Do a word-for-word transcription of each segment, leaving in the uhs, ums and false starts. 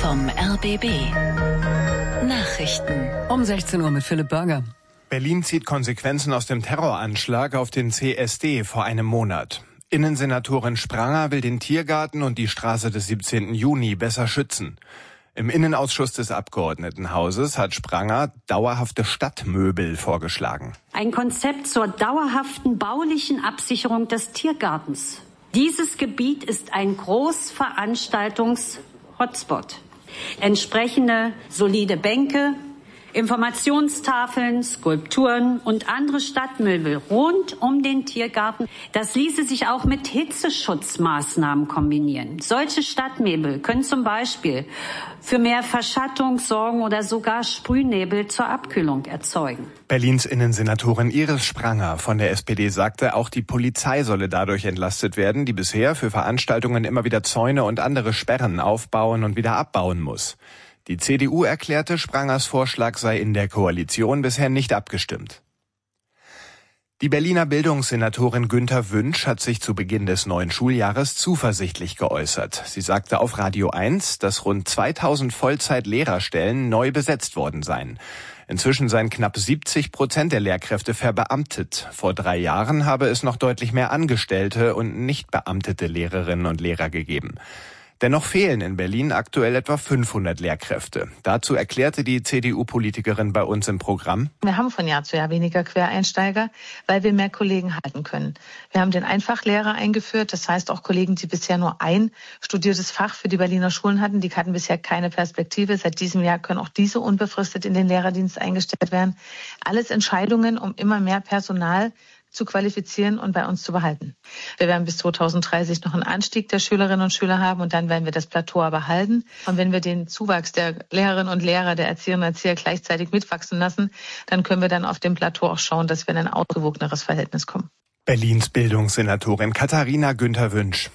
vom R B B. Nachrichten. Um sechzehn Uhr mit Philipp Burger. Berlin zieht Konsequenzen aus dem Terroranschlag auf den C S D vor einem Monat. Innensenatorin Spranger will den Tiergarten und die Straße des siebzehnten Juni besser schützen. Im Innenausschuss des Abgeordnetenhauses hat Spranger dauerhafte Stadtmöbel vorgeschlagen. Ein Konzept zur dauerhaften baulichen Absicherung des Tiergartens. Dieses Gebiet ist ein Großveranstaltungs-Hotspot. Entsprechende solide Bänke, Informationstafeln, Skulpturen und andere Stadtmöbel rund um den Tiergarten. Das ließe sich auch mit Hitzeschutzmaßnahmen kombinieren. Solche Stadtmöbel können zum Beispiel für mehr Verschattung sorgen oder sogar Sprühnebel zur Abkühlung erzeugen. Berlins Innensenatorin Iris Spranger von der S P D sagte, auch die Polizei solle dadurch entlastet werden, die bisher für Veranstaltungen immer wieder Zäune und andere Sperren aufbauen und wieder abbauen muss. Die C D U erklärte, Sprangers Vorschlag sei in der Koalition bisher nicht abgestimmt. Die Berliner Bildungssenatorin Günther Wünsch hat sich zu Beginn des neuen Schuljahres zuversichtlich geäußert. Sie sagte auf Radio eins, dass rund zweitausend Vollzeit-Lehrerstellen neu besetzt worden seien. Inzwischen seien knapp siebzig Prozent der Lehrkräfte verbeamtet. Vor drei Jahren habe es noch deutlich mehr Angestellte und nicht beamtete Lehrerinnen und Lehrer gegeben. Dennoch fehlen in Berlin aktuell etwa fünfhundert Lehrkräfte. Dazu erklärte die C D U-Politikerin bei uns im Programm: Wir haben von Jahr zu Jahr weniger Quereinsteiger, weil wir mehr Kollegen halten können. Wir haben den Einfachlehrer eingeführt, das heißt auch Kollegen, die bisher nur ein studiertes Fach für die Berliner Schulen hatten, die hatten bisher keine Perspektive. Seit diesem Jahr können auch diese unbefristet in den Lehrerdienst eingestellt werden. Alles Entscheidungen, um immer mehr Personal zu qualifizieren und bei uns zu behalten. Wir werden bis zweitausenddreißig noch einen Anstieg der Schülerinnen und Schüler haben und dann werden wir das Plateau aber halten. Und wenn wir den Zuwachs der Lehrerinnen und Lehrer, der Erzieherinnen und Erzieher gleichzeitig mitwachsen lassen, dann können wir dann auf dem Plateau auch schauen, dass wir in ein ausgewogeneres Verhältnis kommen. Berlins Bildungssenatorin Katharina Günther Wünsch.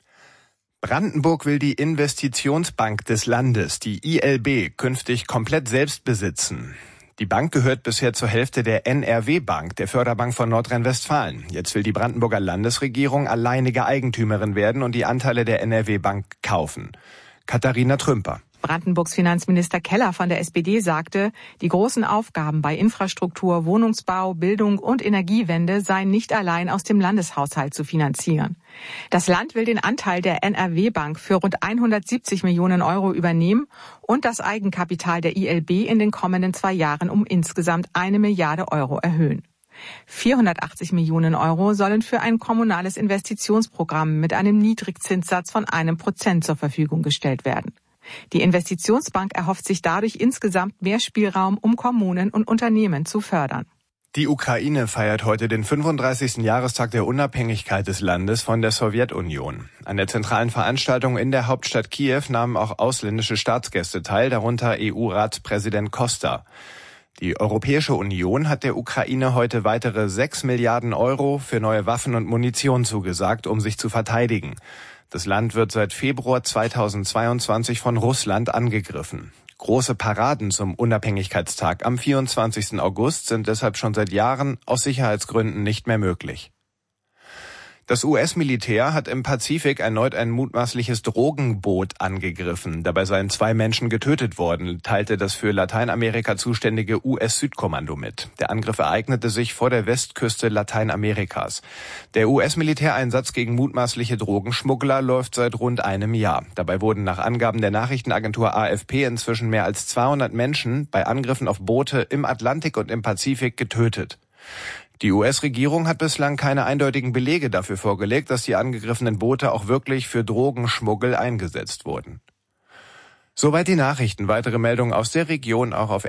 Brandenburg will die Investitionsbank des Landes, die I L B, künftig komplett selbst besitzen. Die Bank gehört bisher zur Hälfte der N R W-Bank, der Förderbank von Nordrhein-Westfalen. Jetzt will die Brandenburger Landesregierung alleinige Eigentümerin werden und die Anteile der N R W-Bank kaufen. Katharina Trümper. Brandenburgs Finanzminister Keller von der S P D sagte, die großen Aufgaben bei Infrastruktur, Wohnungsbau, Bildung und Energiewende seien nicht allein aus dem Landeshaushalt zu finanzieren. Das Land will den Anteil der N R W-Bank für rund hundertsiebzig Millionen Euro übernehmen und das Eigenkapital der I L B in den kommenden zwei Jahren um insgesamt eine Milliarde Euro erhöhen. vierhundertachtzig Millionen Euro sollen für ein kommunales Investitionsprogramm mit einem Niedrigzinssatz von einem Prozent zur Verfügung gestellt werden. Die Investitionsbank erhofft sich dadurch insgesamt mehr Spielraum, um Kommunen und Unternehmen zu fördern. Die Ukraine feiert heute den fünfunddreißigsten Jahrestag der Unabhängigkeit des Landes von der Sowjetunion. An der zentralen Veranstaltung in der Hauptstadt Kiew nahmen auch ausländische Staatsgäste teil, darunter E U-Ratspräsident Costa. Die Europäische Union hat der Ukraine heute weitere sechs Milliarden Euro für neue Waffen und Munition zugesagt, um sich zu verteidigen. Das Land wird seit Februar zweitausendzweiundzwanzig von Russland angegriffen. Große Paraden zum Unabhängigkeitstag am vierundzwanzigsten August sind deshalb schon seit Jahren aus Sicherheitsgründen nicht mehr möglich. Das U S-Militär hat im Pazifik erneut ein mutmaßliches Drogenboot angegriffen. Dabei seien zwei Menschen getötet worden, teilte das für Lateinamerika zuständige U S-Südkommando mit. Der Angriff ereignete sich vor der Westküste Lateinamerikas. Der U S-Militäreinsatz gegen mutmaßliche Drogenschmuggler läuft seit rund einem Jahr. Dabei wurden nach Angaben der Nachrichtenagentur A F P inzwischen mehr als zweihundert Menschen bei Angriffen auf Boote im Atlantik und im Pazifik getötet. Die U S-Regierung hat bislang keine eindeutigen Belege dafür vorgelegt, dass die angegriffenen Boote auch wirklich für Drogenschmuggel eingesetzt wurden. Soweit die Nachrichten. Weitere Meldungen aus der Region auch auf